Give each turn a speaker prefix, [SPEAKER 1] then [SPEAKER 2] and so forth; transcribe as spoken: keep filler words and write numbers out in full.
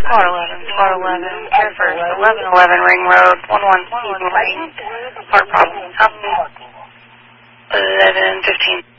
[SPEAKER 1] Squad eleven, Squad eleven, Air First, eleven eleven Ring Road, one one seven Lane, Heart Problem, eleven fifteen.